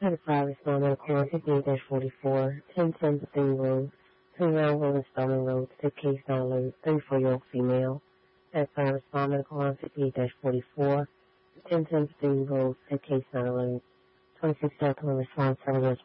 Certified respondent call 58-44, 1010 Thing Road, Turnaround Road and Spelman Road, tip case not alert, 34-year-old female. Certified respondent call 58-44, 1010 Thing Road, tip case not alert, 26 Delta response 7